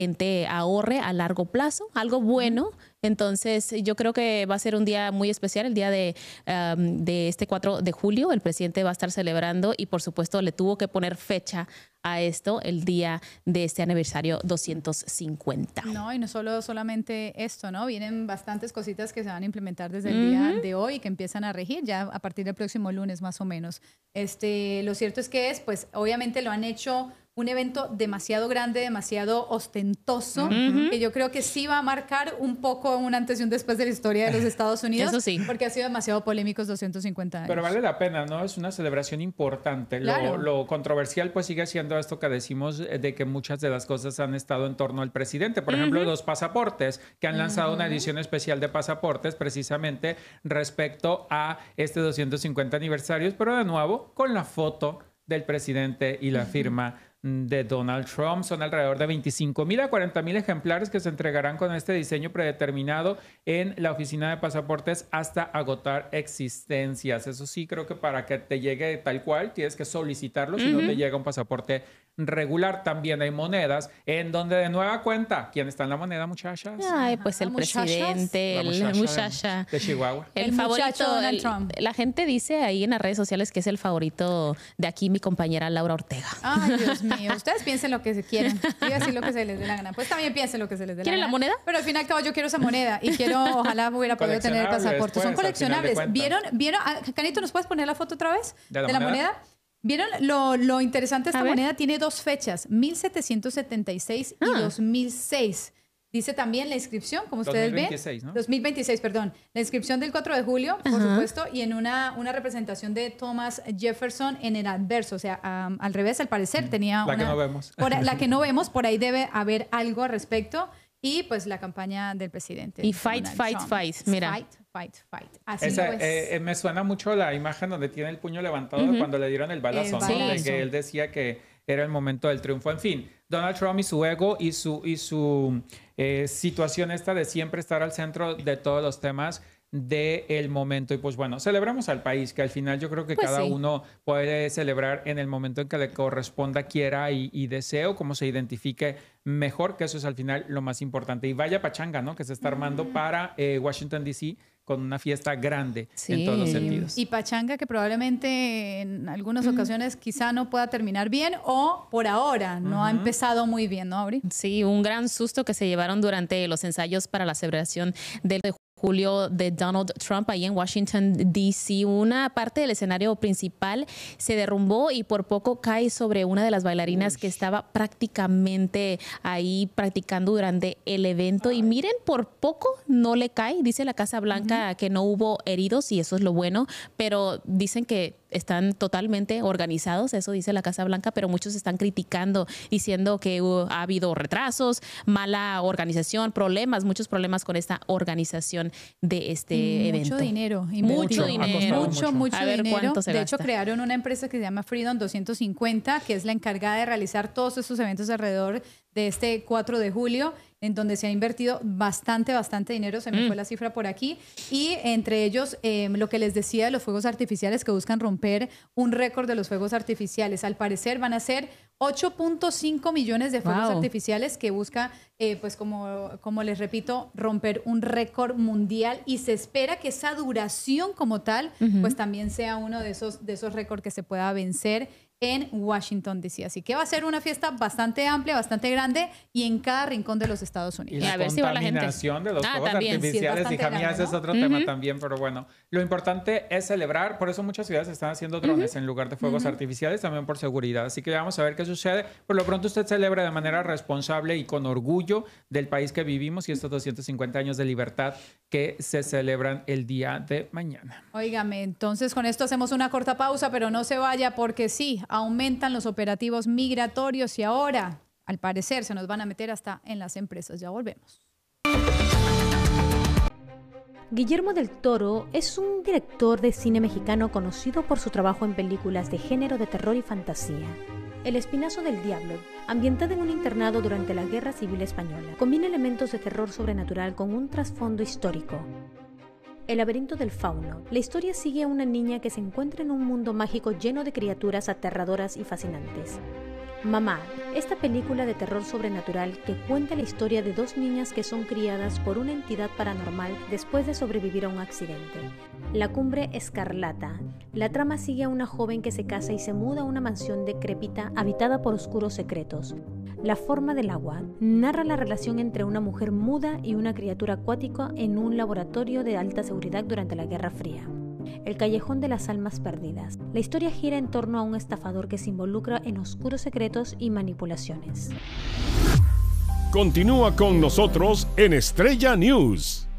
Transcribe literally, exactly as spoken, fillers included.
gente ahorre a largo plazo, algo bueno. Entonces, yo creo que va a ser un día muy especial, el día de, um, de este cuatro de julio. El presidente va a estar celebrando y, por supuesto, le tuvo que poner fecha a esto, el día de este aniversario doscientos cincuenta. No, y no solo solamente esto, ¿no? Vienen bastantes cositas que se van a implementar desde el uh-huh. día de hoy, que empiezan a regir ya a partir del próximo lunes, más o menos. Este, lo cierto es que es, pues, obviamente lo han hecho un evento demasiado grande, demasiado ostentoso, uh-huh. que yo creo que sí va a marcar un poco un antes y un después de la historia de los Estados Unidos. Eso sí. Porque ha sido demasiado polémicos doscientos cincuenta años. Pero vale la pena, ¿no? Es una celebración importante. Claro. Lo, lo controversial pues sigue siendo esto que decimos de que muchas de las cosas han estado en torno al presidente. Por uh-huh. ejemplo, los pasaportes, que han lanzado uh-huh. una edición especial de pasaportes precisamente respecto a este doscientos cincuenta aniversarios, pero de nuevo con la foto del presidente y la uh-huh. firma de Donald Trump. Son alrededor de veinticinco mil a cuarenta mil ejemplares que se entregarán con este diseño predeterminado en la oficina de pasaportes hasta agotar existencias. Eso sí, creo que para que te llegue tal cual tienes que solicitarlo, uh-huh. si no te llega un pasaporte regular. También hay monedas en donde de nueva cuenta, ¿quién está en la moneda, muchachas? Ay, pues el ¿Muchachas? presidente, La el muchacha muchacha de, de Chihuahua. El, el favorito, Donald el, Trump. La gente dice ahí en las redes sociales que es el favorito de aquí mi compañera Laura Ortega. Ay, Dios mío. Ustedes piensen lo que se quieran. Voy a decir lo que se les dé la gana. Pues también piensen lo que se les dé la gana. ¿Quieren la moneda? Pero al fin y al cabo yo quiero esa moneda y quiero, ojalá hubiera podido tener el pasaporte. Pues, Son coleccionables. ¿Vieron? ¿Vieron? Canito, ¿nos puedes poner la foto otra vez? ¿De la, ¿De moneda? la moneda? ¿Vieron lo, lo interesante de esta A ver. moneda? Tiene dos fechas, mil setecientos setenta y seis Ah. y dos mil seis. Dice también la inscripción, como ustedes ven. dos mil veintiséis, ¿no? dos mil veintiséis, perdón. La inscripción del cuatro de julio, por Ajá. supuesto, y en una, una representación de Thomas Jefferson en el adverso. O sea, um, al revés, al parecer, tenía La una... que no vemos. Por, la que no vemos, por ahí debe haber algo al respecto. Y pues la campaña del presidente. Y fight, Donald fight, Trump. fight, mira. Fight, fight, fight. Así Esa, pues. eh, eh, me suena mucho la imagen donde tiene el puño levantado uh-huh. cuando le dieron el balazo, El ¿no? balazo. De que él decía que era el momento del triunfo. En fin, Donald Trump y su ego y su, y su eh, situación esta de siempre estar al centro de todos los temas del momento. Y pues bueno, celebramos al país, que al final yo creo que Pues cada sí. uno puede celebrar en el momento en que le corresponda, quiera y, y desee, o como se identifique mejor, que eso es al final lo más importante. Y vaya pachanga, ¿no? Que se está armando mm. para eh, Washington, D C con una fiesta grande Sí. en todos los sentidos. Y pachanga que probablemente en algunas ocasiones quizá no pueda terminar bien o por ahora no Ujú. ha empezado muy bien, ¿no, Auri? Sí, un gran susto que se llevaron durante los ensayos para la celebración del julio de Donald Trump ahí en Washington, D C Una parte del escenario principal se derrumbó y por poco cae sobre una de las bailarinas Uy. que estaba prácticamente ahí practicando durante el evento. Ay. Y miren, por poco no le cae. Dice la Casa Blanca uh-huh. que no hubo heridos y eso es lo bueno, pero dicen que están totalmente organizados, eso dice la Casa Blanca, pero muchos están criticando, diciendo que uh, ha habido retrasos, mala organización, problemas, muchos problemas con esta organización de este y evento. Mucho dinero. Mucho, mucho dinero. Mucho, mucho A ver dinero. cuánto se de gasta. hecho, crearon una empresa que se llama Freedom doscientos cincuenta, que es la encargada de realizar todos estos eventos alrededor de este cuatro de julio, en donde se ha invertido bastante, bastante dinero. Se me mm. fue la cifra por aquí. Y entre ellos, eh, lo que les decía de los fuegos artificiales, que buscan romper un récord de los fuegos artificiales. Al parecer van a ser ocho punto cinco millones de fuegos wow. artificiales que busca, eh, pues como, como les repito, romper un récord mundial. Y se espera que esa duración como tal, uh-huh. pues también sea uno de esos, de esos récords que se pueda vencer en Washington, D C Así que va a ser una fiesta bastante amplia, bastante grande y en cada rincón de los Estados Unidos. Y la a ver si va la gente. contaminación de los ah, fuegos también. artificiales, sí, hija mía, grande, ese ¿no? es otro uh-huh. tema también, pero bueno, lo importante es celebrar, por eso muchas ciudades están haciendo drones uh-huh. en lugar de fuegos uh-huh. artificiales, también por seguridad. Así que vamos a ver qué sucede. Por lo pronto usted celebra de manera responsable y con orgullo del país que vivimos y estos doscientos cincuenta años de libertad que se celebran el día de mañana. Óigame, entonces con esto hacemos una corta pausa, pero no se vaya porque sí, aumentan los operativos migratorios y ahora, al parecer, se nos van a meter hasta en las empresas. Ya volvemos. Guillermo del Toro es un director de cine mexicano conocido por su trabajo en películas de género de terror y fantasía. El Espinazo del Diablo, ambientada en un internado durante la Guerra Civil Española, combina elementos de terror sobrenatural con un trasfondo histórico. El laberinto del fauno. La historia sigue a una niña que se encuentra en un mundo mágico lleno de criaturas aterradoras y fascinantes. Mamá, esta película de terror sobrenatural que cuenta la historia de dos niñas que son criadas por una entidad paranormal después de sobrevivir a un accidente. La Cumbre Escarlata. La trama sigue a una joven que se casa y se muda a una mansión decrépita habitada por oscuros secretos. La forma del agua narra la relación entre una mujer muda y una criatura acuática en un laboratorio de alta seguridad durante la Guerra Fría. El Callejón de las Almas Perdidas. La historia gira en torno a un estafador que se involucra en oscuros secretos y manipulaciones. Continúa con nosotros en Estrella News.